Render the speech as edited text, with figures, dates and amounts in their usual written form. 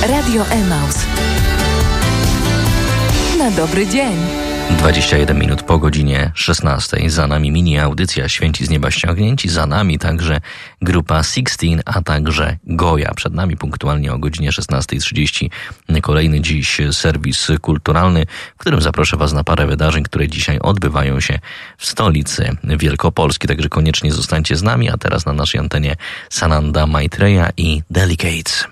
Radio Emaus. Na dobry dzień. 21 minut po godzinie 16. Za nami mini audycja Święci z nieba ściągnięci. Za nami także grupa Sixteen, a także Goja. Przed nami punktualnie o godzinie 16:30 kolejny dziś serwis kulturalny, w którym zaproszę Was na parę wydarzeń, które dzisiaj odbywają się w stolicy Wielkopolski. Także koniecznie zostańcie z nami, a teraz na naszej antenie Sananda Maitreya i Delicates.